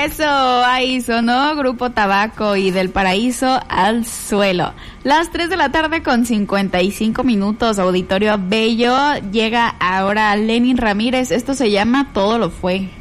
Eso, ahí sonó Grupo Tabaco y Del Paraíso al Suelo. Las 3 de la tarde con 55 minutos, Auditorio Bello. Llega ahora Lenin Ramírez, esto se llama Todo lo fue.